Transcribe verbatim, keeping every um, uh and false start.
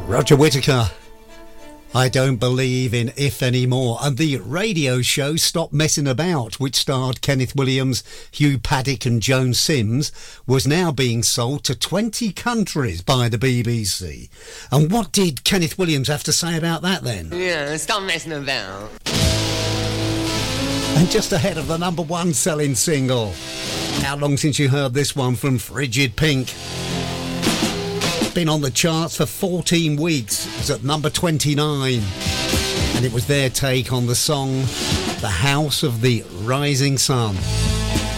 Roger Whittaker, I don't believe in if anymore. And the radio show Stop Messing About, which starred Kenneth Williams, Hugh Paddick and Joan Sims, was now being sold to twenty countries by the B B C. And what did Kenneth Williams have to say about that then? Yeah, stop messing about. And just ahead of the number one selling single. How long since you heard this one from Frigid Pink? Been on the charts for fourteen weeks. It was at number twenty-nine, and it was their take on the song The House of the Rising Sun.